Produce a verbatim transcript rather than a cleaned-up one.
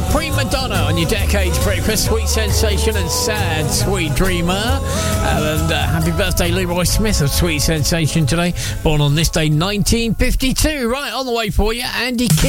Prima Donna on your Decades Breakfast. Sweet Sensation and Sad Sweet Dreamer. And uh, happy birthday, Leroy Smith of Sweet Sensation today. Born on this day, nineteen fifty-two. Right, on the way for you, Andy Kidd.